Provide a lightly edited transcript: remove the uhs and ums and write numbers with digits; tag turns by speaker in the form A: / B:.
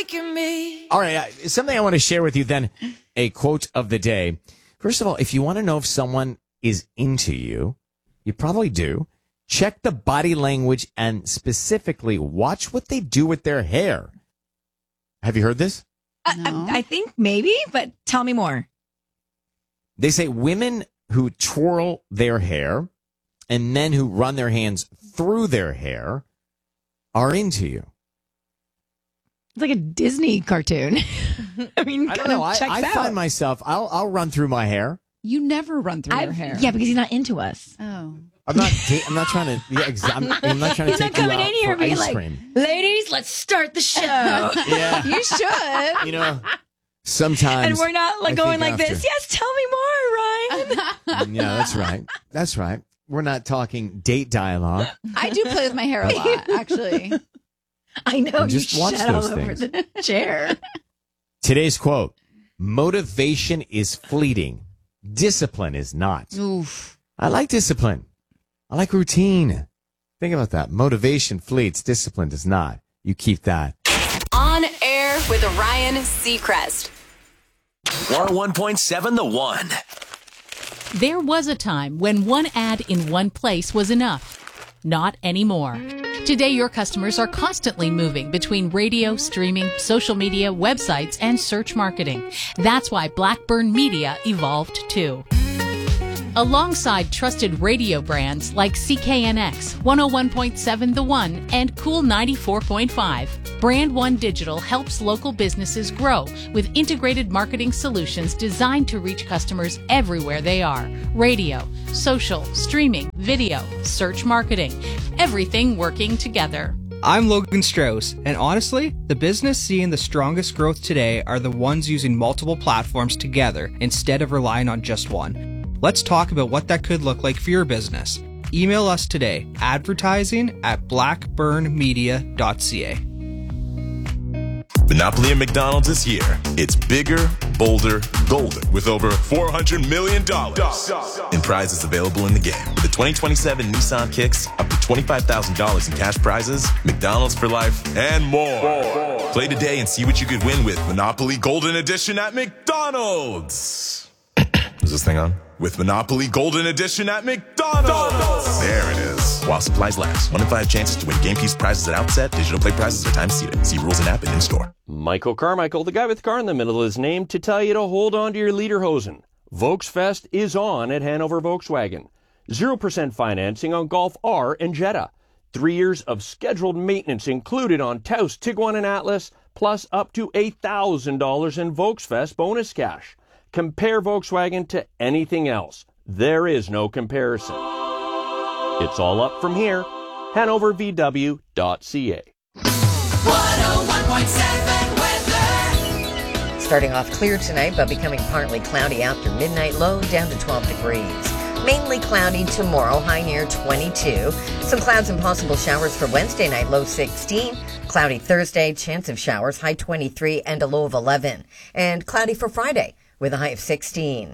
A: making me.
B: All right, something I want to share with you then, a quote of the day. First of all, if you want to know if someone is into you, you probably do. Check the body language and specifically watch what they do with their hair. Have you heard this?
C: No. I think maybe, but tell me more.
B: They say women who twirl their hair and men who run their hands through their hair are into you.
C: It's like a Disney cartoon. I mean,
B: I don't know. I find myself, I'll run through my hair.
D: You never run through your hair.
C: Yeah, because he's not into us.
D: Oh.
B: I'm not trying to. Yeah, I'm not trying to take you out for ice cream.
C: Ladies, let's start the show.
B: Yeah,
D: You should.
B: you know, sometimes.
C: And we're not like going like this. Yes, tell me more, Ryan.
B: Yeah, that's right. That's right. We're not talking date dialogue.
D: I do play with my hair a lot, actually.
C: I know.
B: And just
C: you
B: watch
C: shed
B: those
C: all over
B: things.
C: the chair.
B: Today's quote: "Motivation is fleeting. Discipline is not."
D: Oof.
B: I like discipline. I like routine. Think about that. Motivation fleets. Discipline does not. You keep that.
E: On air with Ryan Seacrest.
F: 101.7 The One.
G: There was a time when one ad in one place was enough. Not anymore. Today, your customers are constantly moving between radio, streaming, social media, websites, and search marketing. That's why Blackburn Media evolved too. Alongside trusted radio brands like CKNX, 101.7 The One, and Cool 94.5, Brand One Digital helps local businesses grow with integrated marketing solutions designed to reach customers everywhere they are. Radio, social, streaming, video, search marketing, everything working together.
H: I'm Logan Strauss, and honestly, the business seeing the strongest growth today are the ones using multiple platforms together instead of relying on just one. Let's talk about what that could look like for your business. Email us today, advertising@blackburnmedia.ca.
I: Monopoly at McDonald's is here. It's bigger, bolder, golden, with over $400 million in prizes available in the game. With the 2027 Nissan Kicks, up to $25,000 in cash prizes, McDonald's for life, and more. Play today and see what you could win with Monopoly Golden Edition at McDonald's. Is this thing on? With Monopoly Golden Edition at McDonald's. There it is. While supplies last. 1 in 5 chances to win game piece prizes at outset. Digital play prizes are time seated. See rules and app and in-store.
J: Michael Carmichael, the guy with the car in the middle of his name, to tell you to hold on to your Lederhosen. Volksfest is on at Hanover Volkswagen. 0% financing on Golf R and Jetta. 3 years of scheduled maintenance included on Taos, Tiguan, and Atlas, plus up to $8,000 in Volksfest bonus cash. Compare Volkswagen to anything else. There is no comparison. It's all up from here. HanoverVW.ca.
A: 101.7 weather. Starting off clear tonight, but becoming partly cloudy after midnight, low down to 12 degrees. Mainly cloudy tomorrow, high near 22. Some clouds and possible showers for Wednesday night, low 16. Cloudy Thursday, chance of showers, high 23 and a low of 11. And cloudy for Friday with a high of 16.